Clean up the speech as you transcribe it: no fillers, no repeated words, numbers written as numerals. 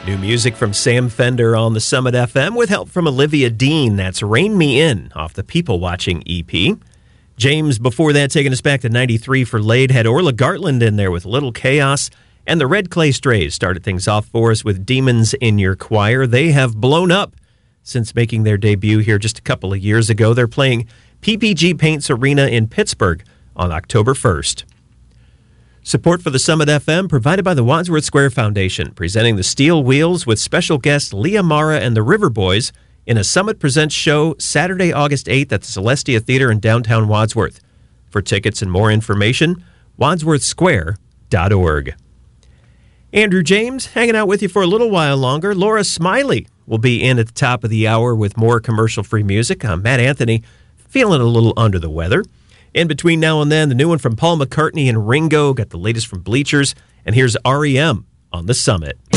New music from Sam Fender on the Summit FM with help from Olivia Dean. That's Rain Me In off the People Watching EP. James, before that, taking us back to 93 for Laid, had Orla Gartland in there with Little Chaos. And the Red Clay Strays started things off for us with Demons in Your Choir. They have blown up since making their debut here just a couple of years ago. They're playing PPG Paints Arena in Pittsburgh on October 1st. Support for the Summit FM provided by the Wadsworth Square Foundation, presenting the Steel Wheels with special guests Leah Mara and the River Boys in a Summit Presents show Saturday, August 8th at the Celestia Theater in downtown Wadsworth. For tickets and more information, wadsworthsquare.org. Andrew James hanging out with you for a little while longer. Laura Smiley will be in at the top of the hour with more commercial-free music. Matt Anthony feeling a little under the weather. In between now and then, the new one from Paul McCartney and Ringo, got the latest from Bleachers, and here's R.E.M. on the Summit.